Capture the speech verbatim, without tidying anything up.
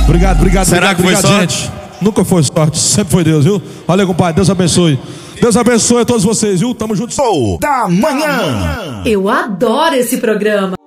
Obrigado, obrigado, Será obrigado, que foi obrigado, sorte? gente. Nunca foi sorte, sempre foi Deus, viu? Valeu, compadre, Deus abençoe. Deus abençoe a todos vocês, viu? Tamo junto. Show da manhã. Eu adoro esse programa.